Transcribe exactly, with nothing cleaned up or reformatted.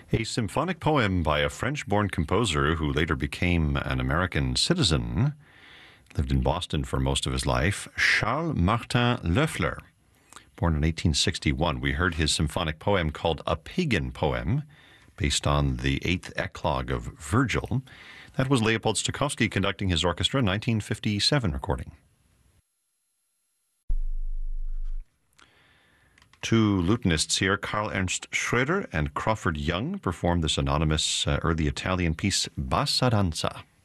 A symphonic poem by a French-born composer who later became an American citizen, lived in Boston for most of his life, Charles Martin Loeffler. Born in eighteen sixty-one, we heard his symphonic poem called A Pagan Poem, based on the eighth eclogue of Virgil. That was Leopold Stokowski conducting his orchestra, nineteen fifty-seven recording. Two lutenists here, Karl Ernst Schroeder and Crawford Young, performed this anonymous uh, early Italian piece, Bassa Danza.